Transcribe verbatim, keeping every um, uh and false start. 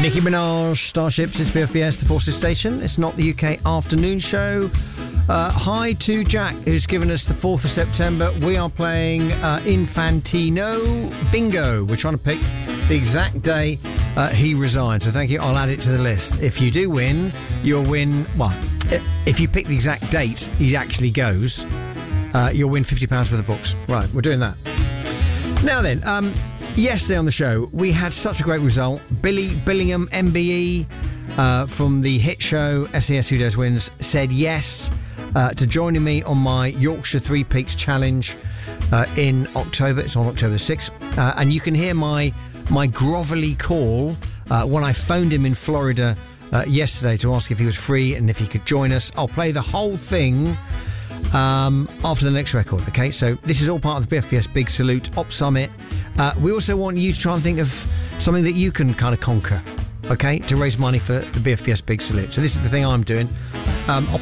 Nicki Minaj, Starships, it's B F B S, the Forces Station. It's not the U K afternoon show. Uh, hi to Jack, who's given us the fourth of September. We are playing uh, Infantino Bingo. We're trying to pick the exact day uh, he resigned. So thank you. I'll add it to the list. If you do win, you'll win... Well, if you pick the exact date he actually goes, uh, you'll win fifty pounds worth of books. Right, we're doing that. Now then, um, yesterday on the show, we had such a great result. Billy Billingham, M B E, uh, from the hit show S E S Who Dares Wins, said yes uh, to joining me on my Yorkshire Three Peaks Challenge uh, in October. It's on October the sixth. Uh, and you can hear my, my grovelly call uh, when I phoned him in Florida uh, yesterday to ask if he was free and if he could join us. I'll play the whole thing Um, after the next record, okay? So this is all part of the B F B S Big Salute Op Summit. Uh, we also want you to try and think of something that you can kind of conquer, okay, to raise money for the B F B S Big Salute. So this is the thing I'm doing. Um, I'll